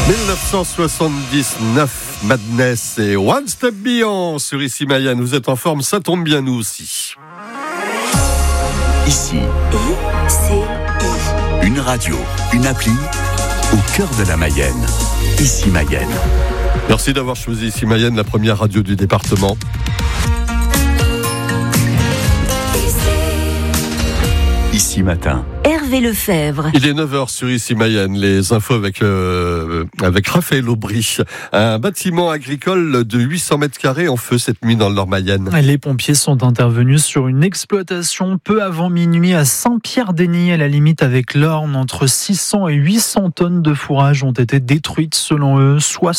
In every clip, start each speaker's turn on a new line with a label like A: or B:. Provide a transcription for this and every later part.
A: 1979, Madness et One Step Beyond sur Ici Mayenne. Vous êtes en forme, ça tombe bien nous aussi.
B: Ici, une radio, une appli au cœur de la Mayenne. Ici Mayenne.
A: Merci d'avoir choisi Ici Mayenne, la première radio du département.
B: Ici matin.
C: Hervé Lefebvre.
A: Il est 9h sur Ici Mayenne. Les infos avec Raphaël Aubry. Un bâtiment agricole de 800 mètres carrés en feu cette nuit dans le Nord-Mayenne.
D: Les pompiers sont intervenus sur une exploitation peu avant minuit à Saint-Pierre-d'Enny, à la limite avec l'Orne. Entre 600 et 800 tonnes de fourrage ont été détruites selon eux.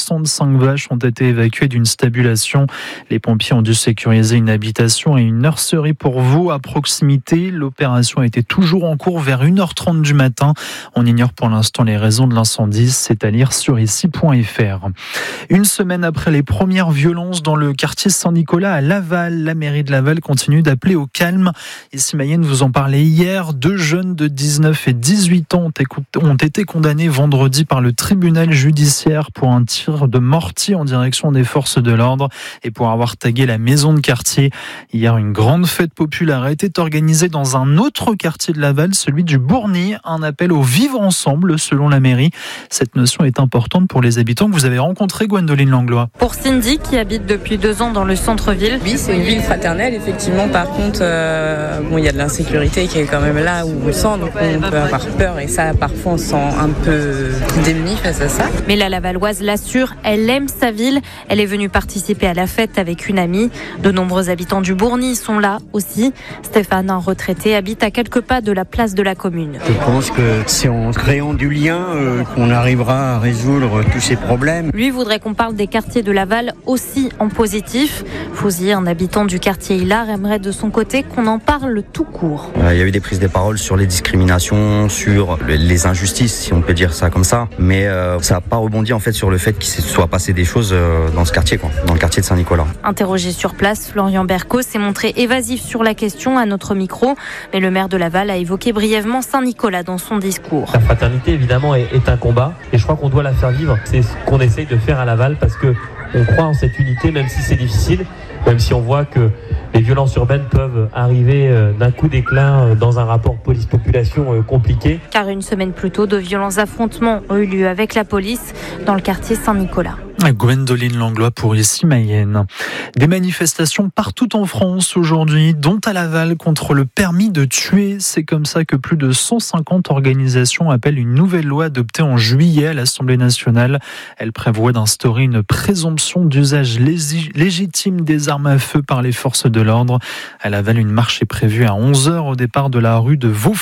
D: 65 vaches ont été évacuées d'une stabulation. Les pompiers ont dû sécuriser une habitation et une nurserie pour veaux à proximité. L'opération a été toujours en cours vers 1h30 du matin. On ignore pour l'instant les raisons de l'incendie. C'est à lire sur ici.fr. Une semaine après les premières violences dans le quartier Saint-Nicolas à Laval, la mairie de Laval continue d'appeler au calme. Ici Mayenne, vous en parlez hier. 2 jeunes de 19 et 18 ans ont été condamnés vendredi par le tribunal judiciaire pour un tir de mortier en direction des forces de l'ordre et pour avoir tagué la maison de quartier. Hier, une grande fête populaire a été organisée dans un autre quartier de Laval, celui du Bourgny. Un appel au vivre ensemble selon la mairie. Cette notion est importante pour les habitants que vous avez rencontrés, Gwendoline Langlois.
E: Pour Cindy, qui habite depuis 2 ans dans le centre-ville.
F: Oui, c'est une ville fraternelle, effectivement. Par contre, il y a de l'insécurité qui est quand même là où on sent, donc on peut avoir peur et ça, parfois, on se sent un peu démuni face à ça.
E: Mais la Lavalloise l'assure, elle aime sa ville. Elle est venue participer à la fête avec une amie. De nombreux habitants du Bourgny sont là aussi. Stéphane, un retraité, habite à quelques pas de la place de la commune.
G: Je pense que c'est en créant du lien qu'on arrivera à résoudre tous ces problèmes.
E: Lui voudrait qu'on parle des quartiers de Laval aussi en positif. Fouzy, un habitant du quartier Hilar, aimerait de son côté qu'on en parle tout court.
H: Il y a eu des prises de parole sur les discriminations, sur les injustices, si on peut dire ça comme ça. Mais ça n'a pas rebondi en fait sur le fait qu'il se soit passé des choses dans ce quartier, dans le quartier de Saint-Nicolas.
E: Interrogé sur place, Florian Berco s'est montré évasif sur la question à notre micro. Mais le maire de Laval a évoqué brièvement Saint-Nicolas dans son discours.
I: La fraternité, évidemment, est un combat et je crois qu'on doit la faire vivre. C'est ce qu'on essaye de faire à Laval parce qu'on croit en cette unité, même si c'est difficile, même si on voit que les violences urbaines peuvent arriver d'un coup d'éclat dans un rapport police-population compliqué.
E: Car une semaine plus tôt, de violents affrontements ont eu lieu avec la police dans le quartier Saint-Nicolas.
D: Gwendoline Langlois pour Ici Mayenne. Des manifestations partout en France aujourd'hui, dont à Laval contre le permis de tuer. C'est comme ça que plus de 150 organisations appellent une nouvelle loi adoptée en juillet à l'Assemblée nationale. Elle prévoit d'instaurer une présomption d'usage légitime des armes à feu par les forces de l'ordre. À Laval, une marche est prévue à 11h au départ de la rue de Vaux.